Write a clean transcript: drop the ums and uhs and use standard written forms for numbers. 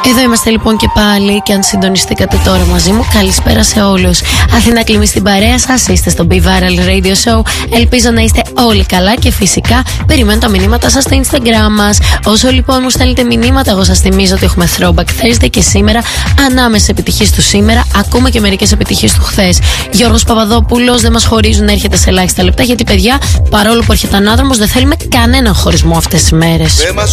Εδώ είμαστε λοιπόν και πάλι. Και αν συντονιστήκατε τώρα μαζί μου, καλησπέρα σε όλους. Αθήνα Κλίμη στην παρέα σας. Είστε στο Be Viral Radio Show. Ελπίζω να είστε όλοι καλά και φυσικά περιμένω τα μηνύματα σας στο Instagram μας. Όσο λοιπόν μου στέλνετε μηνύματα, εγώ σας θυμίζω ότι έχουμε Throwback Thursday και σήμερα ανάμεσα επιτυχίες του σήμερα ακούμε και μερικές επιτυχίες του χθες. Γιώργος Παπαδόπουλος, δεν μας χωρίζουν να έρχεται σε ελάχιστα λεπτά γιατί παιδιά, παρόλο που έρχεται ανάδρομος, δεν θέλουμε κανέναν χωρισμό αυτές τις μέρες.